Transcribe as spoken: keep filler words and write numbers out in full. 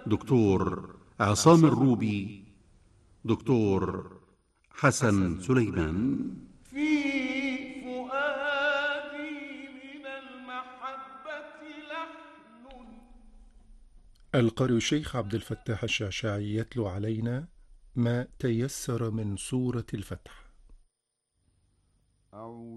دكتور عصام الروبي، دكتور حسن سليمان. في فؤادي من المحبة لحن. القارئ الشيخ عبد الفتاح الشعشاعي يتلو علينا ما تيسر من سورة الفتح.